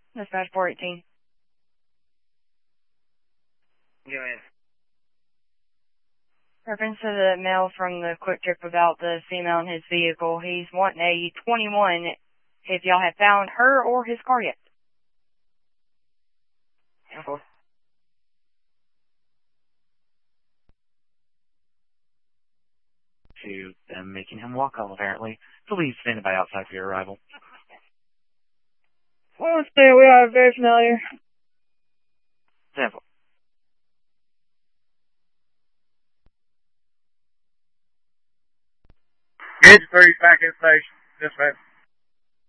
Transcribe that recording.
Dispatch 418. Go ahead. Reference to the male from the quick trip about the female in his vehicle. He's wanting a 21 if y'all have found her or his car yet. Info. To them making him walk off, apparently. Police standing by outside for your arrival. Well, we are very familiar. Sample. Edge 30 back in station. Dispatch.